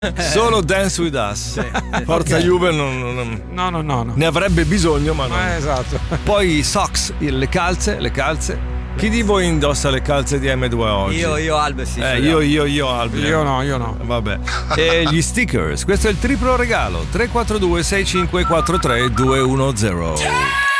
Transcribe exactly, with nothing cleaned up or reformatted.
Solo Dance With Us. Forza Ok. Juve non, non- No, no, no, no. ne avrebbe bisogno, ma no. Eh, esatto. Poi i socks, il- le calze, le calze. Chi di voi indossa le calze di M due oggi? Io, io, Albe, sì. Eh, io, io, io, Albi. Io no, io no. Vabbè. E gli stickers, questo è il triplo regalo. tre quattro due sei cinque quattro tre due uno zero.